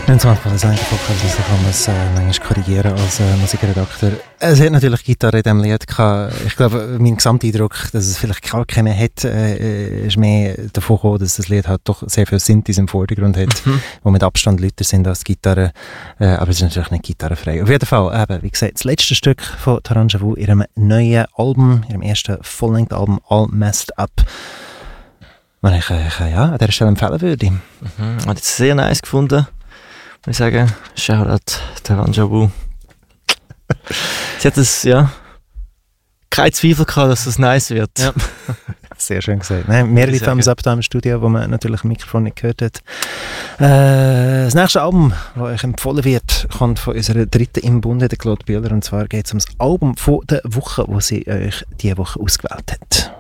Wenn es manchmal so einfach ist, kann man es manchmal korrigieren als Musikredakteur. Es hat natürlich Gitarre in diesem Lied gehabt. Ich glaube, mein Gesamteindruck, dass es vielleicht gar keine hat, ist mehr davon gekommen, dass das Lied halt doch sehr viel Synthes im Vordergrund hat, wo mit Abstand lauter sind als Gitarre. Aber es ist natürlich nicht gitarrenfrei. Auf jeden Fall, eben, wie gesagt, das letzte Stück von Taranja Vu, ihrem neuen Album, ihrem ersten Full-Length-Album All Messed Up, was ich ja, an dieser Stelle empfehlen würde. Hat es sehr nice gefunden. Ich sage, Shoutout Taranja Vu. Sie hat es, ja, kein Zweifel gehabt, dass es nice wird. Ja. Sehr schön gesagt. Nein, mehrere Thumbs up da im Studio, wo man natürlich im Mikrofon nicht gehört hat. Das nächste Album, das euch empfohlen wird, kommt von unserer dritten im Bunde, der Claude Bühler. Und zwar geht es um das Album von der Woche, das sie euch diese Woche ausgewählt hat.